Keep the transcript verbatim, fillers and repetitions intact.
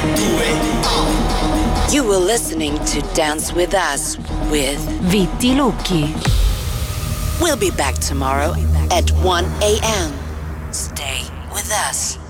You were listening to Dance With Us with Vitti Lucchi. We'll be back tomorrow at one a.m. Stay with us.